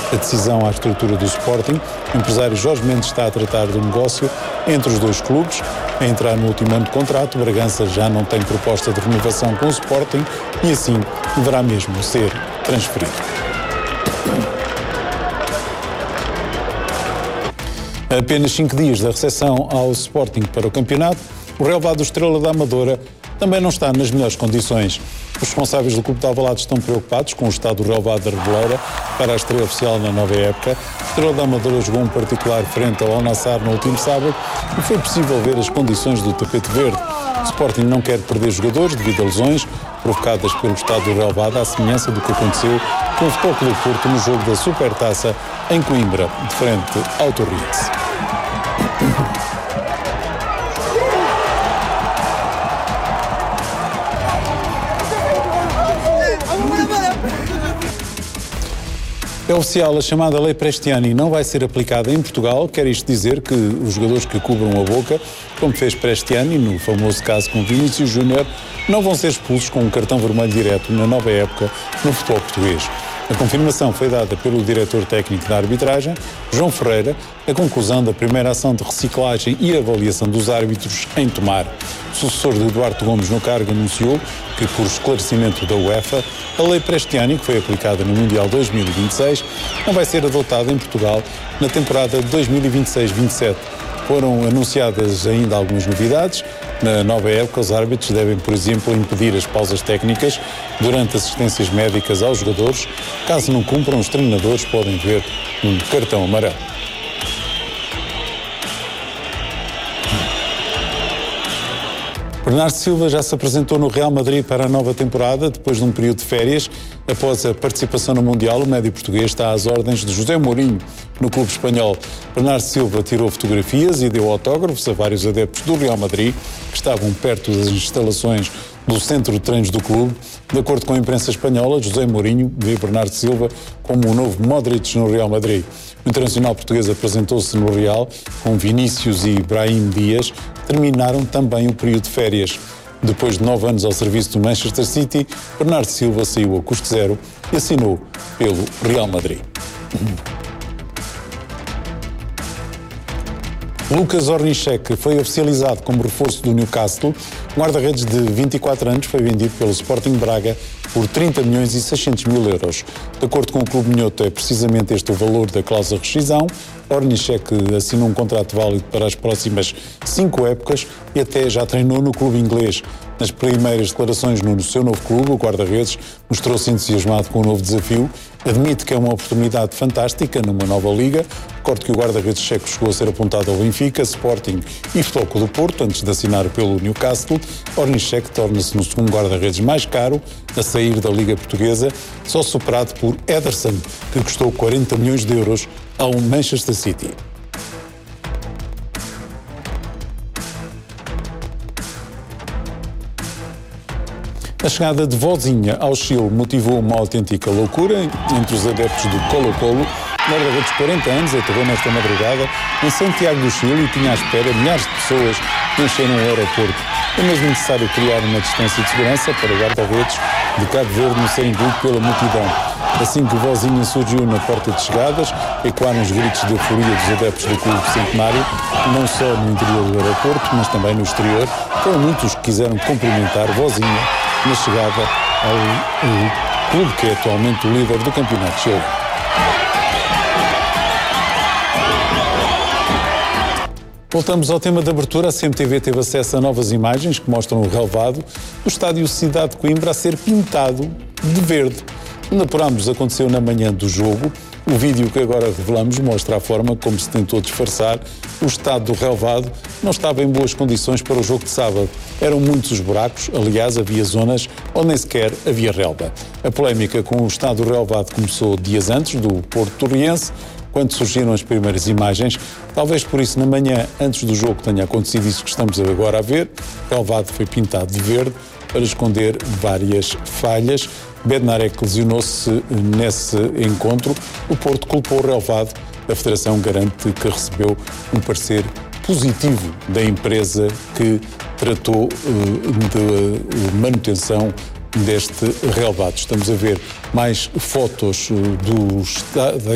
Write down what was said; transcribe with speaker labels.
Speaker 1: a decisão à estrutura do Sporting. O empresário Jorge Mendes está a tratar do negócio entre os dois clubes. A entrar no último ano de contrato, Bragança já não tem proposta de renovação com o Sporting e assim deverá mesmo ser transferido. A apenas 5 dias da recepção ao Sporting para o campeonato, o relvado Estrela da Amadora também não está nas melhores condições. Os responsáveis do Clube de Alvalade estão preocupados com o estado do relvado da Reboleira para a estreia oficial na nova época. O Estrela da Amadora jogou um particular frente ao Al-Nassr no último sábado e foi possível ver as condições do tapete verde. O Sporting não quer perder jogadores devido a lesões provocadas pelo estado do relvado, à semelhança do que aconteceu com o Futebol Clube do Porto no jogo da Supertaça em Coimbra, de frente ao Torriense. É oficial, a chamada Lei Prestiani não vai ser aplicada em Portugal. Quer isto dizer que os jogadores que cubram a boca, como fez Prestiani no famoso caso com Vinícius Júnior, não vão ser expulsos com um cartão vermelho direto na nova época no futebol português. A confirmação foi dada pelo diretor técnico da arbitragem, João Ferreira, a conclusão da primeira ação de reciclagem e avaliação dos árbitros em Tomar. O sucessor de Duarte Gomes no cargo anunciou que, por esclarecimento da UEFA, a Lei Prestiani, que foi aplicada no Mundial 2026, não vai ser adotada em Portugal na temporada 2026-27. Foram anunciadas ainda algumas novidades. Na nova época, os árbitros devem, por exemplo, impedir as pausas técnicas durante assistências médicas aos jogadores. Caso não cumpram, os treinadores podem ver um cartão amarelo. Bernardo Silva já se apresentou no Real Madrid para a nova temporada, depois de um período de férias. Após a participação no Mundial, o médio português está às ordens de José Mourinho no clube espanhol. Bernardo Silva tirou fotografias e deu autógrafos a vários adeptos do Real Madrid que estavam perto das instalações do centro de treinos do clube. De acordo com a imprensa espanhola, José Mourinho vê Bernardo Silva como o novo Modric no Real Madrid. O internacional português apresentou-se no Real com Vinícius e Brahim Dias, que terminaram também o período de férias. Depois de 9 anos ao serviço do Manchester City, Bernardo Silva saiu a custo zero e assinou pelo Real Madrid. Lucas Ornichek foi oficializado como reforço do Newcastle. O guarda-redes de 24 anos foi vendido pelo Sporting Braga por 30 milhões e 600 mil euros. De acordo com o clube minhoto, é precisamente este o valor da cláusula de rescisão. Ornichek assinou um contrato válido para as próximas 5 épocas e até já treinou no clube inglês. Nas primeiras declarações no seu novo clube, o guarda-redes mostrou-se entusiasmado com o novo desafio. Admite que é uma oportunidade fantástica numa nova liga. Recordo que o guarda-redes checo chegou a ser apontado ao Benfica, Sporting e Futebol Clube do Porto antes de assinar pelo Newcastle. Ornichek torna-se no segundo guarda-redes mais caro a sair da Liga Portuguesa, só superado por Ederson, que custou 40 milhões de euros ao Manchester City. A chegada de Vozinha ao Chile motivou uma autêntica loucura entre os adeptos do Colo-Colo. O guarda-redes de 40 anos aterrou nesta madrugada em Santiago do Chile e tinha à espera milhares de pessoas que encheram o aeroporto. É mesmo necessário criar uma distância de segurança para o guarda-redes de Cabo Verde não ser engolido pela multidão. Assim que Vozinha surgiu na porta de chegadas, ecoaram os gritos de euforia dos adeptos do Clube Centenário, não só no interior do aeroporto, mas também no exterior. Foram muitos que quiseram cumprimentar Vozinha na chegada ao clube que é atualmente o líder do campeonato chileno. Voltamos ao tema de abertura. A CMTV teve acesso a novas imagens que mostram o relvado do estádio Cidade de Coimbra a ser pintado de verde. Onde apurámos aconteceu na manhã do jogo. O vídeo que agora revelamos mostra a forma como se tentou disfarçar o estado do relvado. Não estava em boas condições para o jogo de sábado. Eram muitos os buracos, aliás, havia zonas onde nem sequer havia relva. A polémica com o estado do relvado começou dias antes do Porto Torriense, quando surgiram as primeiras imagens. Talvez por isso, na manhã, antes do jogo, tenha acontecido isso que estamos agora a ver. O relvado foi pintado de verde para esconder várias falhas. Bednarek lesionou-se nesse encontro. O Porto culpou o relvado. A Federação garante que recebeu um parecer positivo da empresa que tratou de manutenção deste relvado. Estamos a ver mais fotos da